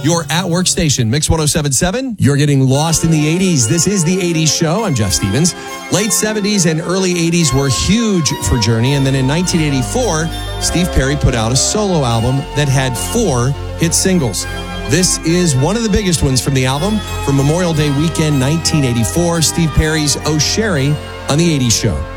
Your at-work station, Mix 107.7. You're getting lost in the 80s. This is the 80s show. I'm Jeff Stevens. Late 70s and early 80s were huge for Journey. And then in 1984, Steve Perry put out a solo album that had 4 hit singles. This is one of the biggest ones from the album. From Memorial Day weekend 1984, Steve Perry's Oh Sherry on the 80s show.